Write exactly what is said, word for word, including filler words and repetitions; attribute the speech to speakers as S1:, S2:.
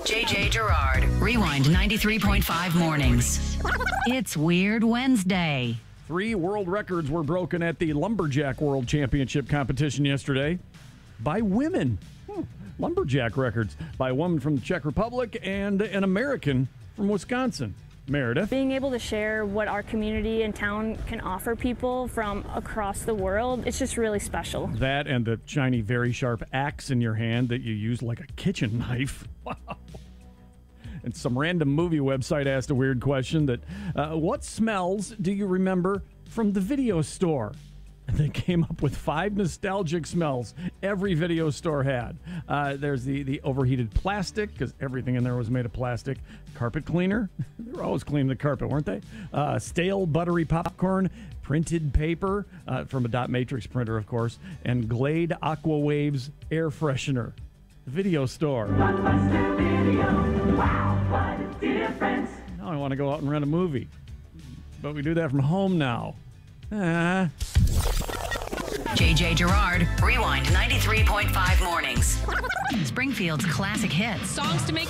S1: J J Gerard. Rewind ninety-three point five mornings. It's Weird Wednesday.
S2: Three world records were broken at the Lumberjack World Championship competition yesterday by women. Hmm. Lumberjack records by a woman from the Czech Republic and an American from Wisconsin. Meredith.
S3: Being able to share what our community and town can offer people from across the world, it's just really special.
S2: That and the shiny, very sharp axe in your hand that you use like a kitchen knife. Wow. And some random movie website asked a weird question that, uh, what smells do you remember from the video store? And they came up with five nostalgic smells every video store had. Uh, there's the, the overheated plastic, because everything in there was made of plastic. Carpet cleaner. They were always cleaning the carpet, weren't they? Uh, stale buttery popcorn. Printed paper uh, from a dot matrix printer, of course. And Glade Aqua Waves air freshener. Video store.
S4: Blockbuster Video. Wow, what a difference.
S2: Now I want to go out and rent a movie. But we do that from home now. Ah.
S1: J J Gerard. Rewind ninety-three point five mornings. Springfield's classic hits.
S5: Songs to make